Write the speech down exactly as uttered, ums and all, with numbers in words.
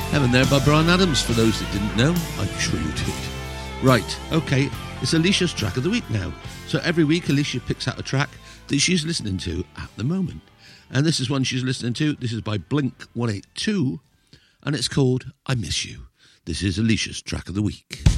Heaven There by Bryan Adams, for those that didn't know. I'm sure you did. Right, okay, it's Alicia's track of the week now. So every week Alicia picks out a track that she's listening to at the moment. And this is one she's listening to. This is by Blink one eighty-two, and it's called I Miss You. This is Alicia's track of the week.